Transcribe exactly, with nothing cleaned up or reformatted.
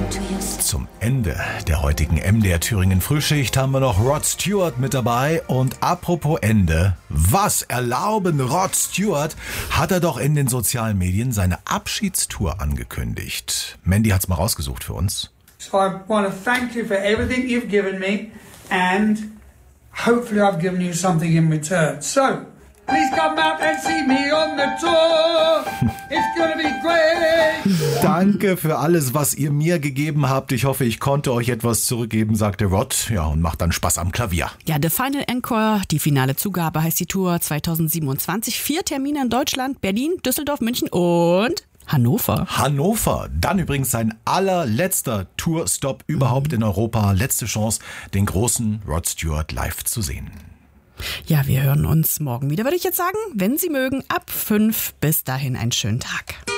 Zum Ende der heutigen M D R Thüringen Frühschicht haben wir noch Rod Stewart mit dabei. Und apropos Ende, was erlauben Rod Stewart, hat er doch in den sozialen Medien seine Abschiedstour angekündigt. Mandy hat's mal rausgesucht für uns. So I want to thank you for everything you've given me and hopefully I've given you something in return. So, please come out and see me on the tour. It's gonna be great. Danke für alles, was ihr mir gegeben habt. Ich hoffe, ich konnte euch etwas zurückgeben, sagte Rod. Ja, und macht dann Spaß am Klavier. Ja, The Final Encore, die finale Zugabe heißt die Tour zwanzig siebenundzwanzig. Vier Termine in Deutschland, Berlin, Düsseldorf, München und Hannover. Hannover. Dann übrigens sein allerletzter Tourstop überhaupt in Europa. Letzte Chance, den großen Rod Stewart live zu sehen. Ja, wir hören uns morgen wieder, würde ich jetzt sagen, wenn Sie mögen, ab fünf. Bis dahin einen schönen Tag.